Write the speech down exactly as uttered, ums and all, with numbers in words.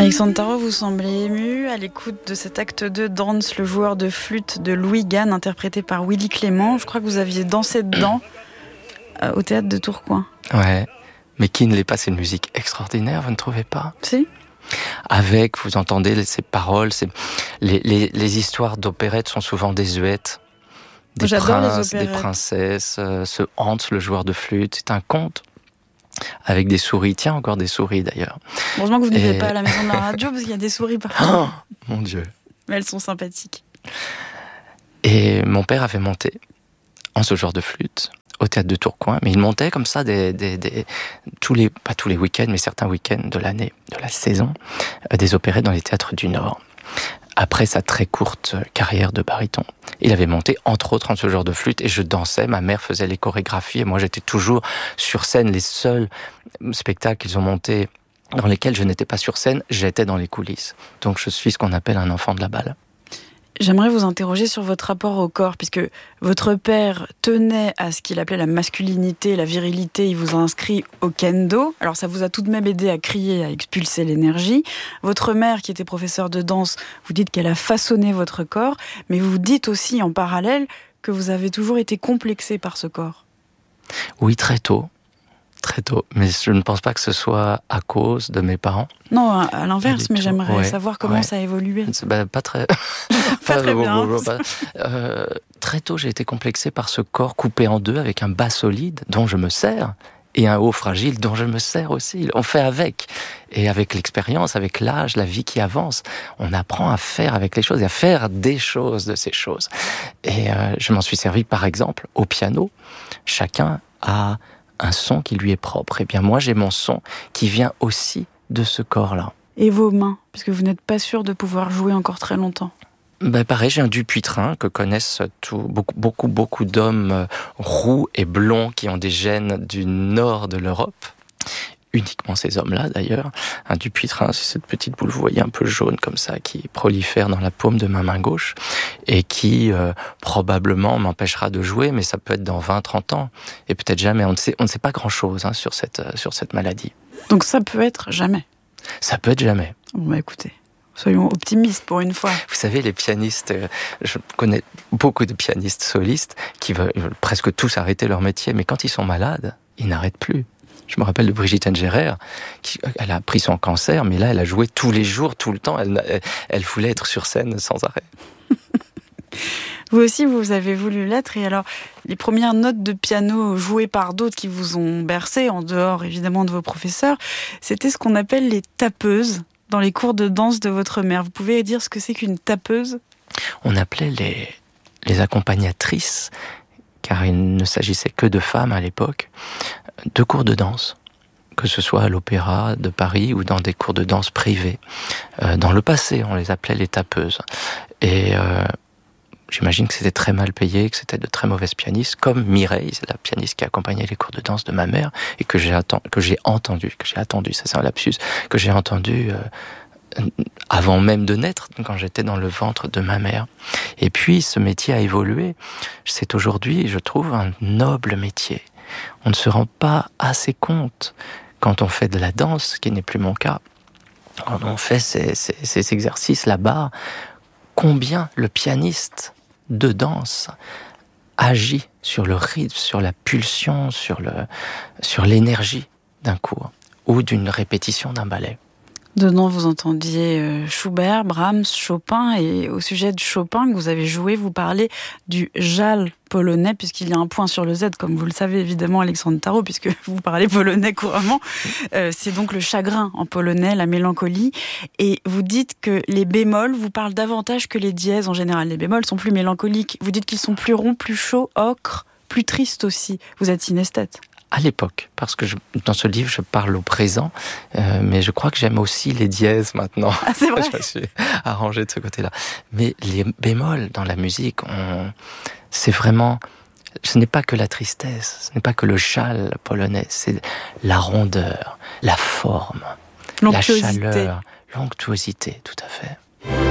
Alexandre Tarot, vous semblez ému à l'écoute de cet acte deux, Danse, le joueur de flûte de Louis Gann, interprété par Willy Clément. Je crois que vous aviez dansé dedans euh, au théâtre de Tourcoing. Ouais, mais qui ne l'est pas, c'est une musique extraordinaire, vous ne trouvez pas ? Si. Avec, vous entendez ces paroles, ces... Les, les, les histoires d'opérette sont souvent désuètes. Des J'adore princes, les des opérettes. princesses, euh, ce Hans, le joueur de flûte, c'est un conte avec des souris. Tiens, encore des souris d'ailleurs. Heureusement que vous ne Et... vivez pas à la maison de la radio, parce qu'il y a des souris partout. Oh, mon Dieu. Mais elles sont sympathiques. Et mon père avait monté en ce genre de flûte au théâtre de Tourcoing, mais il montait comme ça des, des, des, tous les, pas tous les week-ends, mais certains week-ends de l'année, de la saison, euh, des opérettes dans les théâtres du Nord. Après sa très courte carrière de baryton, il avait monté entre autres en ce genre de flûte et je dansais, ma mère faisait les chorégraphies et moi j'étais toujours sur scène. Les seuls spectacles qu'ils ont montés dans lesquels je n'étais pas sur scène, j'étais dans les coulisses. Donc je suis ce qu'on appelle un enfant de la balle. J'aimerais vous interroger sur votre rapport au corps, puisque votre père tenait à ce qu'il appelait la masculinité, la virilité. Il vous a inscrit au kendo. Alors ça vous a tout de même aidé à crier, à expulser l'énergie. Votre mère, qui était professeure de danse, vous dites qu'elle a façonné votre corps, mais vous dites aussi en parallèle que vous avez toujours été complexé par ce corps. Oui, très tôt. Très tôt, mais je ne pense pas que ce soit à cause de mes parents. Non, à l'inverse, mais j'aimerais ouais, savoir comment ouais. ça a évolué. Ben, pas très, pas, pas très bien. Pas... Euh, très tôt, j'ai été complexé par ce corps coupé en deux avec un bas solide dont je me sers et un haut fragile dont je me sers aussi. On fait avec. Et avec l'expérience, avec l'âge, la vie qui avance, on apprend à faire avec les choses et à faire des choses de ces choses. Et euh, je m'en suis servi, par exemple, au piano. Chacun a un son qui lui est propre. Et bien moi, j'ai mon son qui vient aussi de ce corps-là. Et vos mains, puisque vous n'êtes pas sûr de pouvoir jouer encore très longtemps. Ben pareil, j'ai un Dupuytren que connaissent tout, beaucoup, beaucoup, beaucoup d'hommes roux et blonds qui ont des gènes du nord de l'Europe. Uniquement ces hommes-là, d'ailleurs. Un Dupuytren, c'est cette petite boule, vous voyez, un peu jaune comme ça, qui prolifère dans la paume de ma main gauche et qui, euh, probablement, m'empêchera de jouer, mais ça peut être dans vingt, trente ans. Et peut-être jamais. On ne sait, on ne sait pas grand-chose hein, sur cette, euh, sur cette maladie. Donc ça peut être jamais. Ça peut être jamais. Bon, bah écoutez, soyons optimistes pour une fois. Vous savez, les pianistes, euh, je connais beaucoup de pianistes solistes qui veulent, veulent presque tous arrêter leur métier, mais quand ils sont malades, ils n'arrêtent plus. Je me rappelle de Brigitte Engerer, qui, elle a pris son cancer, mais là, elle a joué tous les jours, tout le temps. Elle, elle, elle voulait être sur scène sans arrêt. Vous aussi, vous avez voulu l'être. Et alors, les premières notes de piano jouées par d'autres qui vous ont bercé, en dehors évidemment de vos professeurs, c'était ce qu'on appelle les tapeuses dans les cours de danse de votre mère. Vous pouvez dire ce que c'est qu'une tapeuse ? On appelait les, les accompagnatrices, car il ne s'agissait que de femmes à l'époque, de cours de danse, que ce soit à l'Opéra de Paris ou dans des cours de danse privés. Euh, dans le passé, on les appelait les tapeuses. Et euh, j'imagine que c'était très mal payé, que c'était de très mauvaises pianistes, comme Mireille, c'est la pianiste qui accompagnait les cours de danse de ma mère, et que j'ai, atten- que j'ai entendu, que j'ai attendu, ça c'est un lapsus, que j'ai entendu euh, avant même de naître, quand j'étais dans le ventre de ma mère. Et puis, ce métier a évolué. C'est aujourd'hui, je trouve, un noble métier. On ne se rend pas assez compte quand on fait de la danse, ce qui n'est plus mon cas, quand on fait ces, ces, ces exercices là-bas, combien le pianiste de danse agit sur le rythme, sur la pulsion, sur, le, sur l'énergie d'un cours ou d'une répétition d'un ballet. Dedans, vous entendiez Schubert, Brahms, Chopin, et au sujet de Chopin que vous avez joué, vous parlez du jal polonais, puisqu'il y a un point sur le Z, comme vous le savez évidemment, Alexandre Tarot, puisque vous parlez polonais couramment. Euh, c'est donc le chagrin en polonais, la mélancolie. Et vous dites que les bémols vous parlent davantage que les dièses en général. Les bémols sont plus mélancoliques. Vous dites qu'ils sont plus ronds, plus chauds, ocre, plus tristes aussi. Vous êtes synesthète. À l'époque, parce que je, dans ce livre, je parle au présent, euh, mais je crois que j'aime aussi les dièses maintenant. Ah, c'est vrai. Je me suis arrangé de ce côté-là. Mais les bémols dans la musique, on, c'est vraiment... Ce n'est pas que la tristesse, ce n'est pas que le châle polonais, c'est la rondeur, la forme, la chaleur, l'onctuosité, tout à fait.